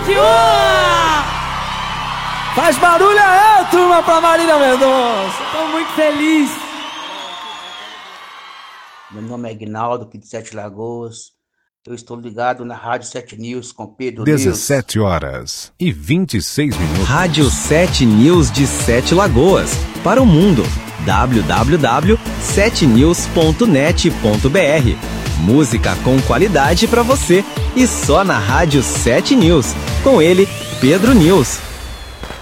Faz barulho aí, turma, pra Marília Mendonça. Tô muito feliz. Meu nome é Aguinaldo, aqui de Sete Lagoas. Eu estou ligado na Rádio 7 News com Pedro 17h26. Rádio 7 News de Sete Lagoas. Para o mundo. www.7news.net.br. Música com qualidade para você. E só na Rádio 7 News. Com ele, Pedro News.